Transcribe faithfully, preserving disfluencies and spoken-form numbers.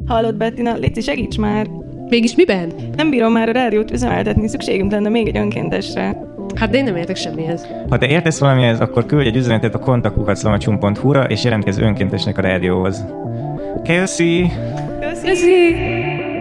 Hallod, Bettina, légy segíts már! Mégis miben? Nem bírom már a rádiót üzemeltetni, szükségünk lenne még egy önkéntesre. Hát de én nem értek semmihez. Ha te értesz valamihez, akkor küldj egy üzenetet a kontakt kukac lamacsum pont hu-ra és jelentkezz önkéntesnek a rádióhoz. Köszi! Köszi! Köszi!